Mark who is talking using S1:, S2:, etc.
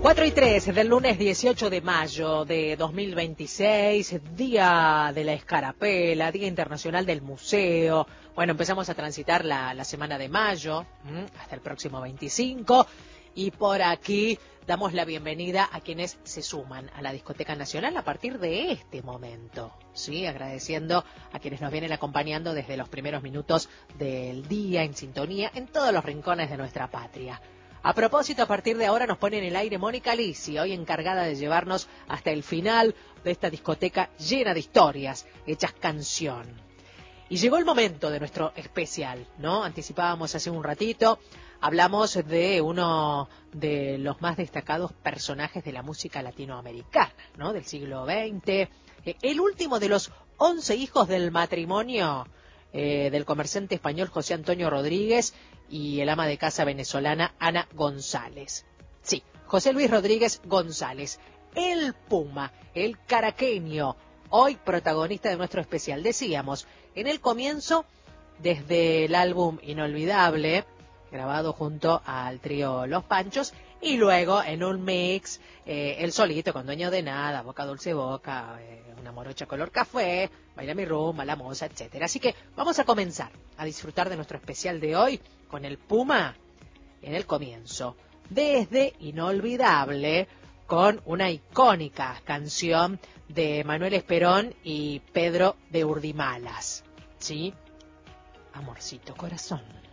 S1: 4:03 del lunes 18 de mayo de 2026, Día de la Escarapela, Día Internacional del Museo. Bueno, empezamos a transitar la semana de mayo, hasta el próximo 25, y por aquí damos la bienvenida a quienes se suman a la Discoteca Nacional a partir de este momento, ¿sí? Agradeciendo a quienes nos vienen acompañando desde los primeros minutos del día, en sintonía, en todos los rincones de nuestra patria. A propósito, a partir de ahora nos pone en el aire Mónica Lisi, hoy encargada de llevarnos hasta el final de esta discoteca llena de historias, hechas canción. Y llegó el momento de nuestro especial, ¿no? Anticipábamos hace un ratito, hablamos de uno de los más destacados personajes de la música latinoamericana, ¿no? Del siglo XX, el último de los 11 hijos del matrimonio del comerciante español José Antonio Rodríguez y el ama de casa venezolana Ana González. Sí, José Luis Rodríguez González, el Puma, el caraqueño, hoy protagonista de nuestro especial. Decíamos, en el comienzo, desde el álbum Inolvidable, grabado junto al trío Los Panchos, y luego en un mix, él solito, con Dueño de Nada, Boca Dulce Boca, Una Morocha Color Café, Baila mi rumba, La Moza, etcétera. Así que vamos a comenzar a disfrutar de nuestro especial de hoy con el Puma en el comienzo, desde Inolvidable, con una icónica canción de Manuel Esperón y Pedro de Urdimalas, ¿sí? Amorcito Corazón.